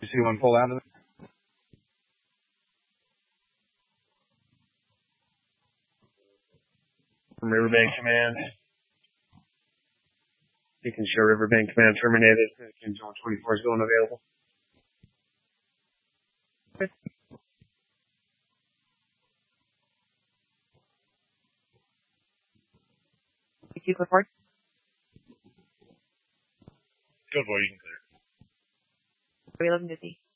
You see one pull out of it? From Riverbank Command. You can show Riverbank Command terminated. King Zone 24 is going available. You report? Good boy, you can clear. 31150.